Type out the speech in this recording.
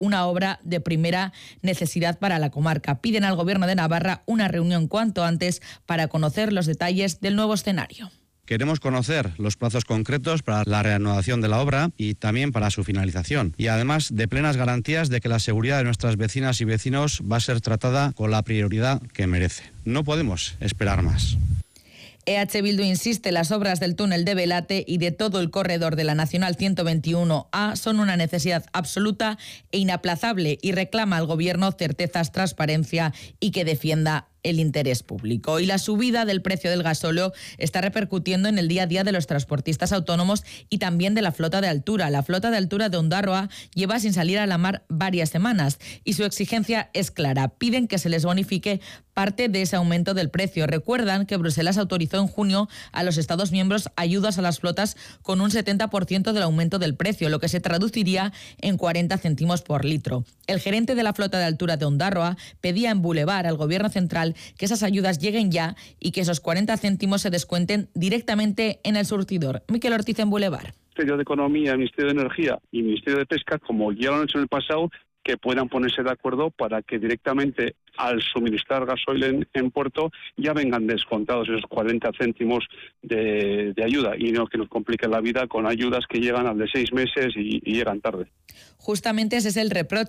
una obra de primera necesidad para la comarca. Piden al Gobierno de Navarra una reunión cuanto antes para conocer los detalles del nuevo escenario. Queremos conocer los plazos concretos para la reanudación de la obra y también para su finalización. Y además de plenas garantías de que la seguridad de nuestras vecinas y vecinos va a ser tratada con la prioridad que merece. No podemos esperar más. EH Bildu insiste, las obras del túnel de Belate y de todo el corredor de la Nacional 121A son una necesidad absoluta e inaplazable y reclama al Gobierno certezas, transparencia y que defienda el interés público. Y la subida del precio del gasóleo está repercutiendo en el día a día de los transportistas autónomos y también de la flota de altura. La flota de altura de Ondarroa lleva sin salir a la mar varias semanas y su exigencia es clara. Piden que se les bonifique parte de ese aumento del precio. Recuerdan que Bruselas autorizó en junio a los Estados miembros ayudas a las flotas con un 70% del aumento del precio, lo que se traduciría en 40 céntimos por litro. El gerente de la flota de altura de Ondarroa pedía en Boulevard al Gobierno central que esas ayudas lleguen ya y que esos 40 céntimos se descuenten directamente en el surtidor. Miquel Ortiz en Boulevard. Ministerio de Economía, Ministerio de Energía y Ministerio de Pesca, como ya lo han hecho en el pasado, que puedan ponerse de acuerdo para que directamente al suministrar gasoil en puerto ya vengan descontados esos 40 céntimos de ayuda y no que nos compliquen la vida con ayudas que llegan al de 6 meses y llegan tarde. Justamente ese es el reproche